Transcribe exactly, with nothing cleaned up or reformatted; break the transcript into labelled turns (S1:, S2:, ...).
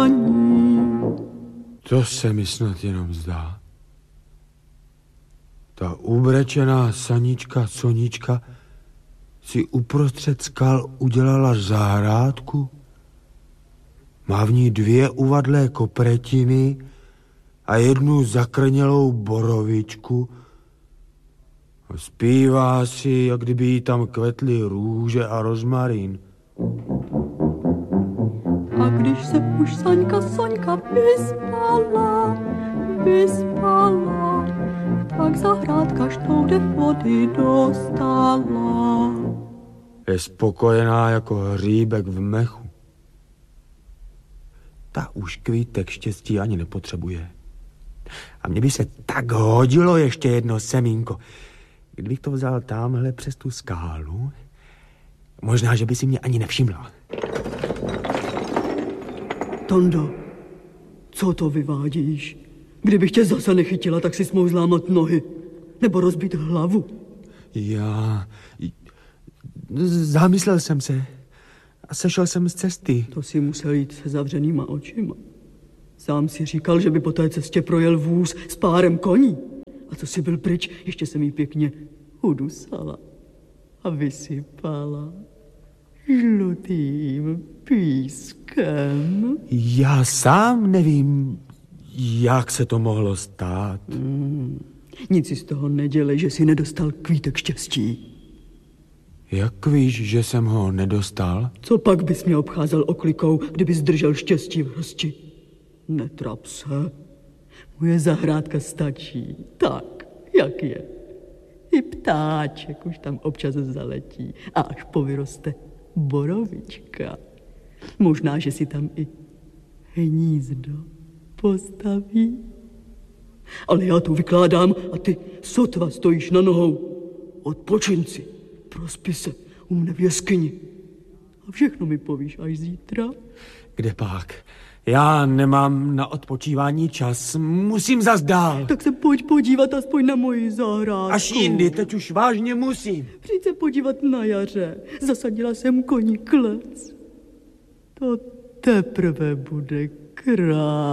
S1: koní.
S2: To se mi snad jenom zdá. Ta ubrečená sanička Sonička si uprostřed skal udělala zahrádku. Má v ní dvě uvadlé kopretiny a jednu zakrnělou borovičku. Zpívá si, jak kdyby jí tam kvetly růže a rozmarín.
S1: A když se už Saňka Soňka vyspala, vyspala, tak zahrádka štoude vody dostala.
S2: Je spokojená jako hříbek v mechu. Ta už kvítek štěstí ani nepotřebuje. A mně by se tak hodilo ještě jedno semínko. Kdybych to vzal tamhle přes tu skálu, možná, že by si mě ani nevšimla.
S1: Tondo, co to vyvádíš? Kdybych tě zase nechytila, tak si mohl zlámat nohy. Nebo rozbít hlavu.
S2: Já... Zamyslel jsem se a sešel jsem z cesty.
S1: To si musel jít se zavřenýma očima. Sám si říkal, že by po té cestě projel vůz s párem koní. A co si byl pryč, ještě jsem jí pěkně udusala a vysypala žlutým pískem.
S2: Já sám nevím, jak se to mohlo stát.
S1: Hmm. Nic si z toho nedělej, že si nedostal kvítek štěstí.
S2: Jak víš, že jsem ho nedostal?
S1: Co pak bys mě obcházel oklikou, kdybys držel štěstí v hrsti? Netrap se. Moje zahrádka stačí. Tak, jak je. I ptáček už tam občas zaletí. A až povyroste borovička. Možná, že si tam i hnízdo postaví. Ale já tu vykládám a ty sotva stojíš na nohou. Odpočin si, prospi se u mne v jeskyni. A všechno mi povíš až zítra.
S2: Kde pak? Já nemám na odpočívání čas, musím zas dál.
S1: Tak se pojď podívat aspoň na moji zahrádku.
S2: Až jindy, teď už vážně musím.
S1: Přijď se podívat na jaře, zasadila jsem koní klec. To teprve bude krásné.